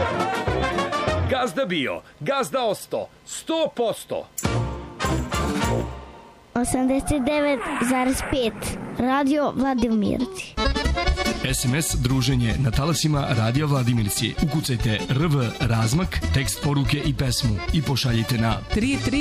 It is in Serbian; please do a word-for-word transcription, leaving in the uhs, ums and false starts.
Gazda bio, gazda osto, sto posto. osamdeset devet zarez pet Radio Vladimirci. es em es druženje na talasima Radio Vladimirci. Ukucajte R V razmak, tekst poruke i pesmu i pošaljite na tri tri